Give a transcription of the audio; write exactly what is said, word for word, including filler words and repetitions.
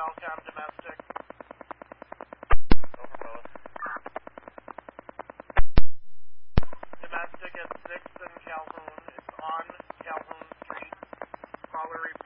Falcon domestic. Over both. Domestic at sixth and Calhoun. It's on Calhoun Street. Caller report.